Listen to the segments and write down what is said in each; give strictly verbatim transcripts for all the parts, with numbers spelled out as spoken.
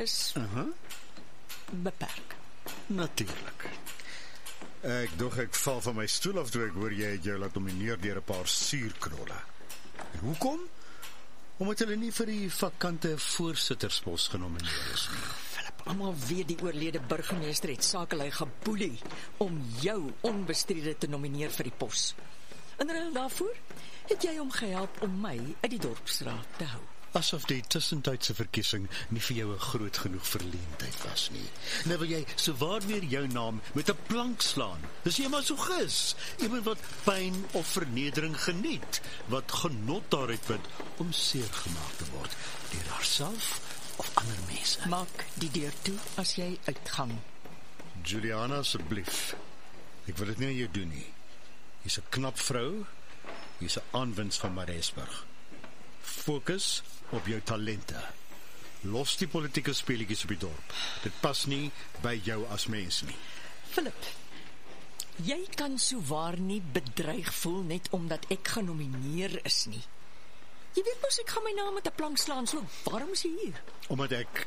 is uh-huh. beperk. Natuurlijk. Ek dog ek val van my stoel af toe ek hoor jy het jou laat nomineer deur 'n paar suurknolle. En hoekom? Omdat hulle nie vir die vakante voorsitterspos genomineer is nie. Philip, almal weet die oorlede burgemeester het Sakelei geboelie om jou onbestrede te nomineer vir die pos. In ruil daarvoor het jy hom gehelp om my uit die dorpsraad te hou. Asof die tussentydse verkiesing nie vir jou 'n groot genoeg verleentheid was nie. Nou wil jy sowaar weer jou naam met 'n plank slaan. Dis jy maar so gis. Iemand wat pyn of vernedering geniet, wat genot daaruit vind om seer gemaak te word deur haarself of ander mense. Maak die deur toe as jy uitgang. Juliana, asseblief. Ek wil dit nie aan jou doen nie. Jy's 'n knap vrou. Jy's 'n aanwinst van Maresburg. Fokus op jou talente. Los die politieke speletjies op die dorp. Dit pas nie by jou as mens nie. Philip, jy kan souwaar nie bedreig voel net omdat ek genomineer is nie. Jy weet mos ek gaan my naam met 'n plank slaan, so waarom is jy hier? Omdat ek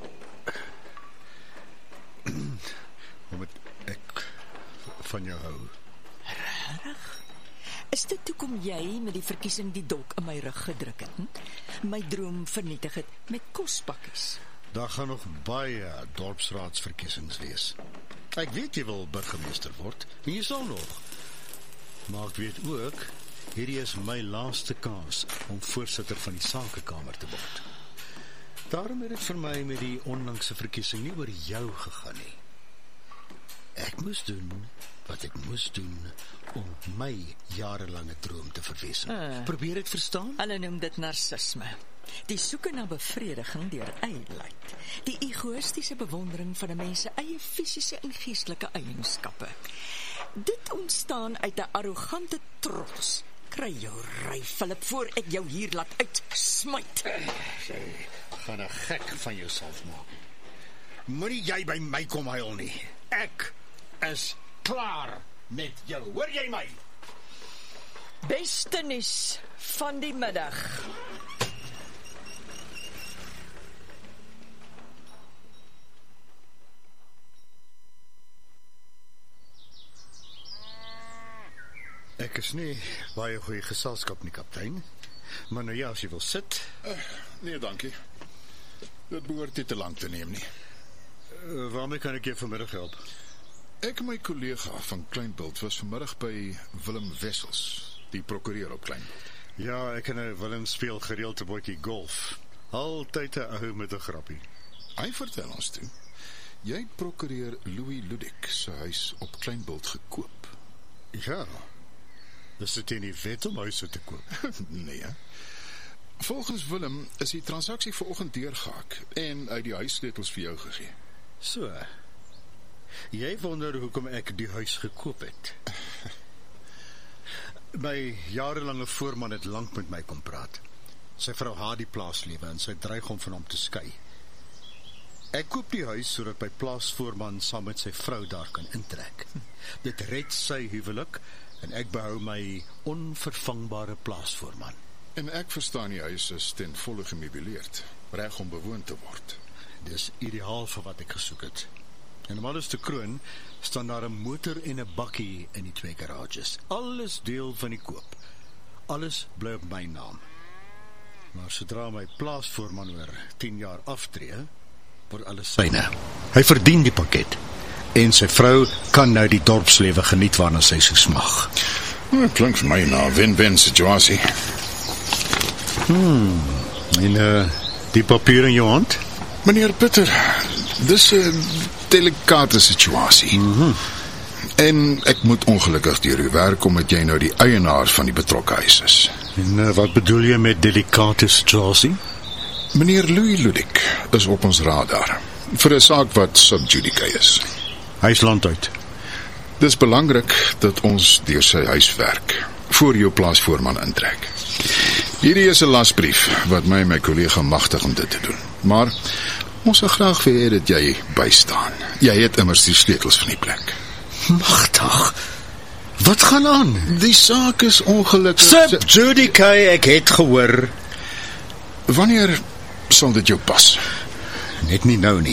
Omdat ek van jou hou. Regtig? Is dit hoekom jy met die verkiesing die dolk in my rug gedruk het? Hm? My droom vernietig het met kospakkies. Daar gaan nog baie dorpsraadsverkiesings wees. Ek weet jy wil burgemeester word, en jy sal nog. Maar ek weet ook, hierdie is my laaste kans om voorsitter van die sakekamer te word. Daarom het dit vir my met die onlangse verkiesing nie oor jou gegaan nie. Ek moes doen wat ek moes doen om my jarelange droom te verwesenlik. Uh, Probeer dit verstaan? Hulle noem dit narcisme. Die soeke na bevrediging deur ylheid. Die egoïstiese bewondering van 'n mens se eie fisiese en geestelike eienskappe. Dit ontstaan uit 'n arrogante trots. Kry jou ry, Philip, voor ek jou hier laat uitsmyt. Jy gaan 'n gek van jouself maak. Moenie jy by my kom huil nie. Ek is klaar met jou. Hoor jy my? Beste nuus van die middag. Ek is nie baie goeie geselskap nie, kaptein. Maar nou ja, as jy wil sit. Uh, nee, dankie. Dit behoort nie te lank te neem nie. Uh, waarmee kan ek jou vanmiddag help? Ek en my kollega van Kleinbult was vanmiddag by Willem Wessels, die prokureur op Kleinbult. Ja, ek en Willem speel gereeld 'n bootjie golf. Altyd 'n ou met 'n grappie. Hy vertel ons toe, jy het prokureur Louis Ludik se huis op Kleinbult gekoop. Ja, dis dit nie die wet om huise te koop. Nee, volgens Willem is die transaksie vanoggend deurgehaak en uit die huissleutels vir jou gegee. So, jy wonder hoekom ek die huis gekoop het. My jarelange voorman het lank met my kom praat. Sy vrou haat die plaaslewe en sy dreig om van hom te skei. Ek koop die huis sodat my plaasvoorman saam met sy vrou daar kan intrek. Dit red sy huwelik en ek behou my onvervangbare plaasvoorman. En ek verstaan die huis is ten volle gemeubileerd, reg om bewoon te word. Dis ideaal vir wat ek gesoek het. En om alles te kroon, staan daar 'n motor en 'n bakkie in die twee garages. Alles deel van die koop. Alles bly op my naam. Maar sodra my plaasvoorman oor tien jaar aftree, word alles syne. Hy verdien die pakket. En sy vrou kan nou die dorpslewe geniet waarna sy so smag. Nou, klink vir my na 'n wen-wen situasie. Hmm. En uh, die papier in jou hand? Meneer Pieter, dis 'n delikate situasie. Mm-hmm. En ek moet ongelukkig deur uw werk omdat jy nou die eienaar van die betrokke huis is. En uh, wat bedoel jy met delikate situasie? Meneer Louis Ludik is op ons radar vir 'n saak wat sub judice is. Hy is landuit. Dis belangrik dat ons deur sy huis werk voor jou plaasvoorman intrek. Hierdie is 'n lasbrief wat my en my kollega magtig om dit te doen. Maar ons sal graag wil hê dat jy bystaan. Jy het immers die sleutels van die plek. Magtig? Wat gaan aan? Die saak is ongelukkig Sub judice, ek het gehoor. Wanneer sal dit jou pas? Net nie nou nie.